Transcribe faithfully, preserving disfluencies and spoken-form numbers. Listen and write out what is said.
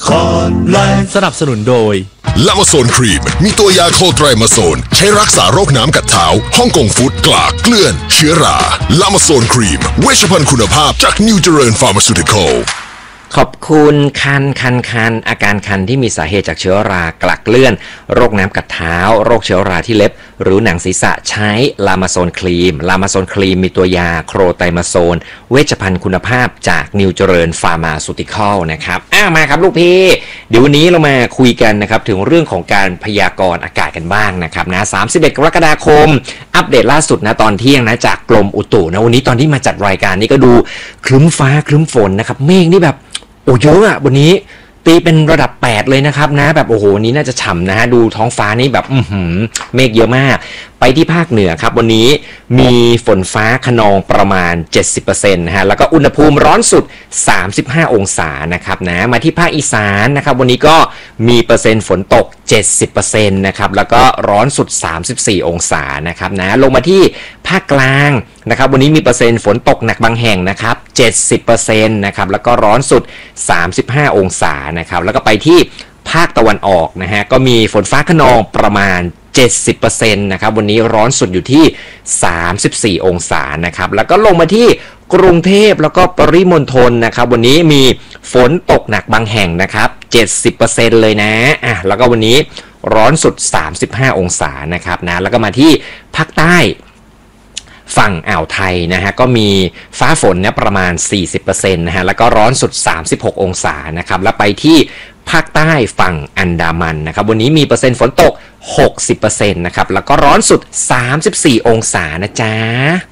สนับสนุนโดยลามาโซนครีมมีตัวยาโคไตรมาโซนใช้รักษาโรคน้ำกัดเท้าฮ่องกงฟู้ดกลากเกลื่อนเชื้อราลามาโซนครีมเวชภัณฑ์คุณภาพจากนิวเจริญฟาร์มาซูติคอลขอบคุณคันคันคันอาการคันที่มีสาเหตุจากเชื้อรากลักเลื่อนโรคน้ำกัดเท้าโรคเชื้อราที่เล็บหรือหนังศีรษะใช้ลามาโซนครีมลามาโซนครีมมีตัวยาโครไตมาโซนเวชภัณฑ์คุณภาพจากนิวเจริญฟาร์มาซูติคอลนะครับอ้ามาครับลูกพี่เดี๋ยววันนี้เรามาคุยกันนะครับถึงเรื่องของการพยากรณ์อากาศกันบ้างนะครับนะสามสิบเอ็ดกรกฎาคมอัปเดตล่าสุดนะตอนเที่ยงนะจากกรมอุตุนะวันนี้ตอนที่มาจัดรายการนี้ก็ดูครึ้มฟ้าครึ้มฝนนะครับเมฆนี่แบบโอ้เยอะอ่ะวันนี้ตีเป็นระดับแปดเลยนะครับนะแบบโอ้โหนี้น่าจะฉ่ำนะฮะดูท้องฟ้านี่แบบอื้อหือเมฆเยอะมากไปที่ภาคเหนือครับวันนี้มีฝนฟ้าคะนองประมาณ เจ็ดสิบเปอร์เซ็นต์ นะฮะแล้วก็อุณหภูมิร้อนสุดสามสิบห้าองศานะครับนะมาที่ภาคอีสานนะครับวันนี้ก็มีเปอร์เซ็นต์ฝนตก เจ็ดสิบเปอร์เซ็นต์ นะครับแล้วก็ร้อนสุดสามสิบสี่องศานะครับนะลงมาที่ภาคกลางนะครับวันนี้มีเปอร์เซ็นต์ฝนตกหนักบางแห่งนะครับ เจ็ดสิบเปอร์เซ็นต์ นะครับแล้วก็ร้อนสุดสามสิบห้าองศานะครับแล้วก็ไปที่ภาคตะวันออกนะฮะก็มีฝนฟ้าคะนองประมาณเจ็ดสิบเปอร์เซ็นต์ นะครับวันนี้ร้อนสุดอยู่ที่สามสิบสี่องศานะครับแล้วก็ลงมาที่กรุงเทพแล้วก็ปริมณฑลนะครับวันนี้มีฝนตกหนักบางแห่งนะครับ เจ็ดสิบเปอร์เซ็นต์ เลยนะอ่ะแล้วก็วันนี้ร้อนสุดสามสิบห้าองศานะครับนะแล้วก็มาที่ภาคใต้ฝั่งอ่าวไทยนะฮะก็มีฟ้าฝนเนี่ยประมาณ สี่สิบเปอร์เซ็นต์ นะฮะแล้วก็ร้อนสุดสามสิบหกองศานะครับแล้วไปที่ภาคใต้ฝั่งอันดามันนะครับวันนี้มีเปอร์เซ็นต์ฝนตก หกสิบเปอร์เซ็นต์ นะครับแล้วก็ร้อนสุดสามสิบสี่องศานะจ๊ะ